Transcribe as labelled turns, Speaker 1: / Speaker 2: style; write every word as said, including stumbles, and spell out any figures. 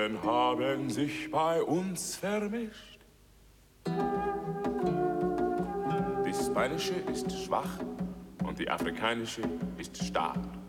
Speaker 1: haben sich bei uns vermischt. Die spanische ist schwach und die afrikanische ist stark.